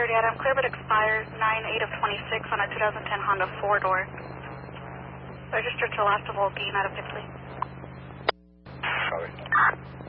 30 Adam, clear but expires 9/8 of 26 on a 2010 Honda 4-door. Registered to last of Olguin out of Bixley. Copy.